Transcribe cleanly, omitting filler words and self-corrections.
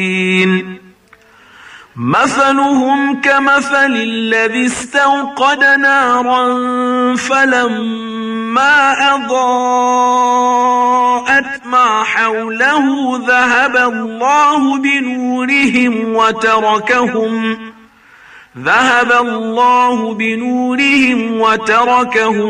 مثلهم كمثل الذي استوقد نارا فلما أضاءت ما حوله ذهب الله بنورهم وتركهم